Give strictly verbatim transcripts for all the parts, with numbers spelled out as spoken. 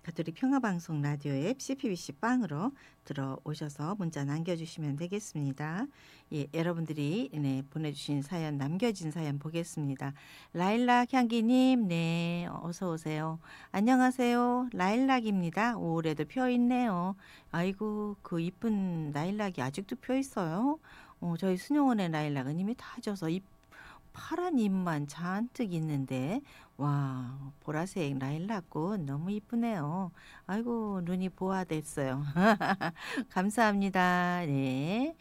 가톨릭 평화방송 라디오 앱 씨피비씨 빵으로 들어오셔서 문자 남겨주시면 되겠습니다. 예, 여러분들이 네, 보내주신 사연, 남겨진 사연 보겠습니다. 라일락 향기님, 네, 어서 오세요. 안녕하세요. 라일락입니다. 올해도 펴 있네요. 아이고, 그 이쁜 라일락이 아직도 펴 있어요. 어, 저희 순영원의 라일락은 이미 다 져서 잎 파란 잎만 잔뜩 있는데 와 보라색 라일락꽃 너무 이쁘네요. 아이고 눈이 보화됐어요. 감사합니다. 네.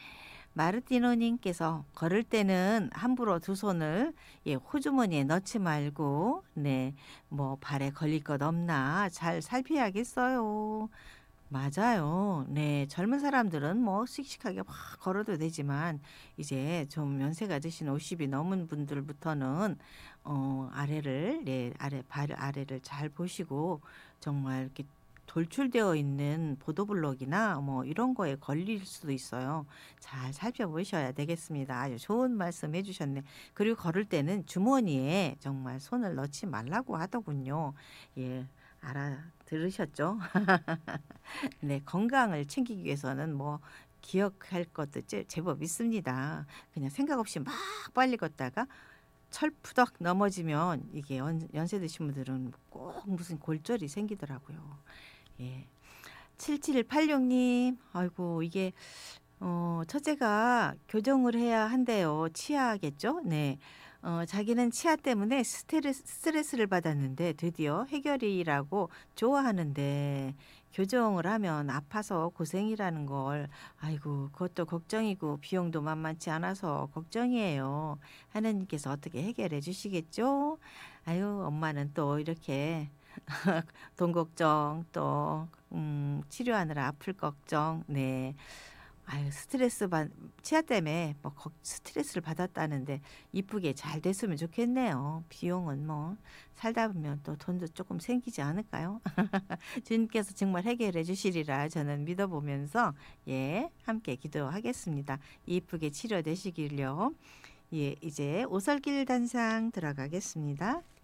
마르티노님께서 걸을 때는 함부로 두 손을 예, 호주머니에 넣지 말고 네, 뭐 발에 걸릴 것 없나 잘 살펴야겠어요. 맞아요. 네. 젊은 사람들은 뭐 씩씩하게 막 걸어도 되지만 이제 좀 연세가 드신 오십이 넘은 분들부터는 어 아래를 네 아래 발 아래를 잘 보시고 정말 이렇게 돌출되어 있는 보도블록이나 뭐 이런 거에 걸릴 수도 있어요. 잘 살펴보셔야 되겠습니다. 아주 좋은 말씀 해 주셨네. 그리고 걸을 때는 주머니에 정말 손을 넣지 말라고 하더군요. 예. 알아들으셨죠? 네, 건강을 챙기기 위해서는 뭐 기억할 것도 제 제법 있습니다. 그냥 생각 없이 막 빨리 걷다가 철푸덕 넘어지면 이게 연 연세 드신 분들은 꼭 무슨 골절이 생기더라고요. 예. 칠칠팔육 님 아이고 이게 어 처제가 교정을 해야 한대요. 치아겠죠? 네. 어 자기는 치아 때문에 스트레스 스트레스를 받았는데 드디어 해결이라고 좋아하는데 교정을 하면 아파서 고생이라는 걸 아이고 그것도 걱정이고 비용도 만만치 않아서 걱정이에요. 하느님께서 어떻게 해결해 주시겠죠? 아유 엄마는 또 이렇게 돈 걱정 또 음 치료하느라 아플 걱정 네. 아유 스트레스 받 치아 때문에 뭐 걱 스트레스를 받았다는데 이쁘게 잘 됐으면 좋겠네요. 비용은 뭐 살다 보면 또 돈도 조금 생기지 않을까요? 주님께서 정말 해결해 주시리라 저는 믿어 보면서 예 함께 기도하겠습니다. 이쁘게 치료되시길요. 예 이제 오설길 단상 들어가겠습니다.